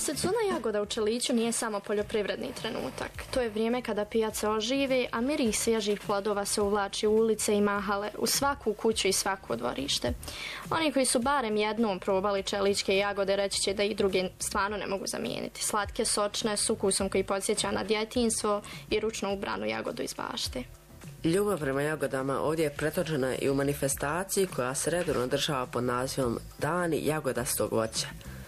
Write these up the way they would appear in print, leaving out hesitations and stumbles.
Sezona jagoda u Čeliću nije samo poljoprivredni trenutak. To je vrijeme kada pijaca oživi, a miris svježih plodova se uvlači u ulice i mahale, u svaku kuću i svako dvorište. Oni koji su barem jednom probali čelićke jagode reći će da i druge stvarno ne mogu zamijeniti. Slatke, sočne, s ukusom koji podsjeća na djetinjstvo i ručno ubranu jagodu iz bašte. Ljubav prema jagodama ovdje je pretočena i u manifestaciji koja se redovno održava pod nazivom Dani jagodastog voća.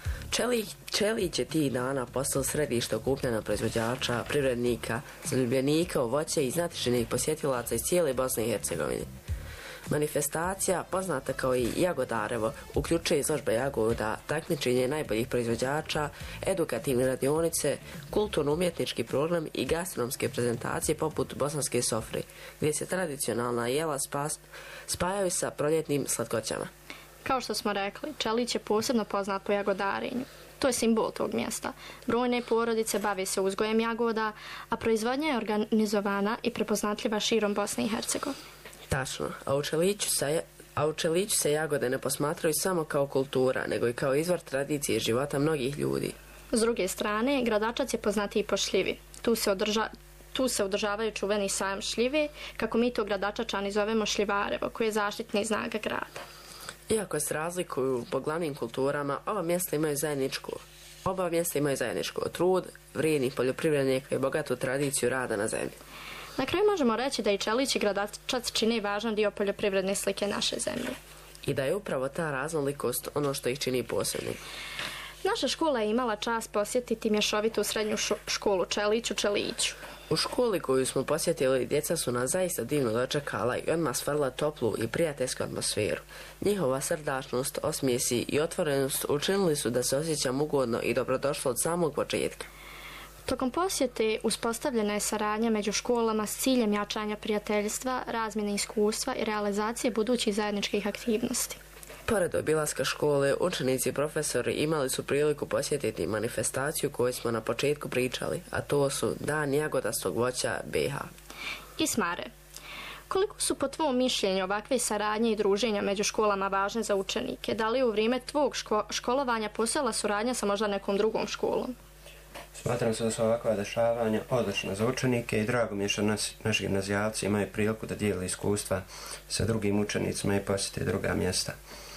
Čelić je tih dana postao središte okupljanja proizvođača, privrednika, zaljubljenika u voće i znatiželjnih posjetilaca iz cijele Bosne i Hercegovine. Manifestacija, poznata kao i Jagodarevo, uključuje izložbe jagoda, takmičenje najboljih proizvođača, edukativne radionice, kulturno-umjetnički program i gastronomske prezentacije poput bosanske sofre, gdje se tradicionalna jela spajaju sa proljetnim slatkoćama. Kao što smo rekli, Čelić je posebno poznat po jagodarenju. To je simbol tog mjesta. Brojne porodice bave se uzgojem jagoda, a proizvodnja je organizovana i prepoznatljiva širom Bosne i Hercegovine. Tačno, a u Čeliću se jagode ne posmatraju samo kao kultura, nego i kao izvor tradicije života mnogih ljudi. S druge strane, Gradačac je poznatiji po šljivi. Tu se održavaju čuveni sajam šljive, kako mi to Gradačačani zovemo šljivarevo, koje je zaštitni znak grada. Iako se razlikuju po glavnim kulturama, oba mjesta imaju zajedničko trud, vrijednih poljoprivrednika i bogatu tradiciju rada na zemlji. Na kraju možemo reći da i Čelić i Gradačac čine važan dio poljoprivredne slike naše zemlje. I da je upravo ta raznolikost ono što ih čini posebnim. Naša škola je imala čast posjetiti mješovitu srednju školu Čelić u Čeliću. U školi koju smo posjetili, djeca su nas zaista divno dočekala i odmah stvorila toplu i prijateljsku atmosferu. Njihova srdačnost, osmijesi i otvorenost učinili su da se osjećam ugodno i dobrodošlo od samog početka. Tokom posjete uspostavljena je saradnja među školama s ciljem jačanja prijateljstva, razmjene iskustva i realizacije budućih zajedničkih aktivnosti. Pored obilaska škole, učenici i profesori imali su priliku posjetiti manifestaciju koju smo na početku pričali, a to su Dan jagodastog voća BiH. Ismare, koliko su po tvom mišljenju ovakve saradnje i druženja među školama važne za učenike? Da li u vrijeme tvog školovanja postojala suradnja sa možda nekom drugom školom? Smatram se da su ovakva dešavanja odlična za učenike i drago mi je što naši gimnazijalci imaju priliku da dijele iskustva sa drugim učenicima i posjete druga mjesta.